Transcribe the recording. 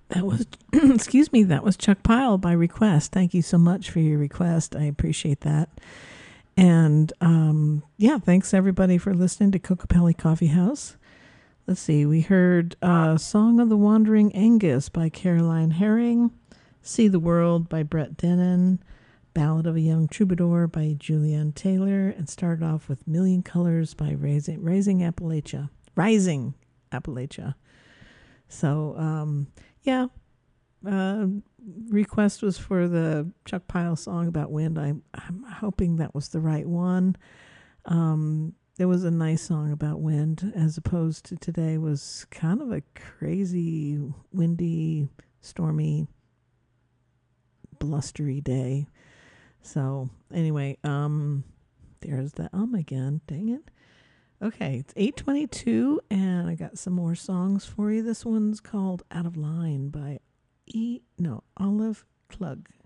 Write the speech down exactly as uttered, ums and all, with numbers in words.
That was, excuse me, that was Chuck Pyle by request. Thank you so much for your request. I appreciate that. And um, yeah, thanks everybody for listening to Cocopelli Coffee House. Let's see, we heard uh, Song of the Wandering Angus by Caroline Herring, See the World by Brett Dennen, Ballad of a Young Troubadour by Julianne Taylor, and started off with Million Colors by Raising, Raising Appalachia. Rising Appalachia. So, um, yeah, uh, request was for the Chuck Pyle song about wind. I, I'm hoping that was the right one. Um, it was a nice song about wind, as opposed to today was kind of a crazy, windy, stormy, blustery day. So anyway, um, there's the um again. Dang it. Okay, it's eight twenty-two, and I got some more songs for you. This one's called Out of Line by E. No, Olive Klug.